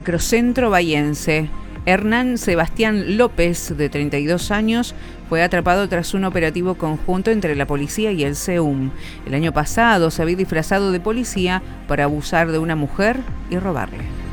macrocentro bahiense. Hernán Sebastián López, de 32 años, fue atrapado tras un operativo conjunto entre la policía y el SEUM. El año pasado se había disfrazado de policía para abusar de una mujer y robarle.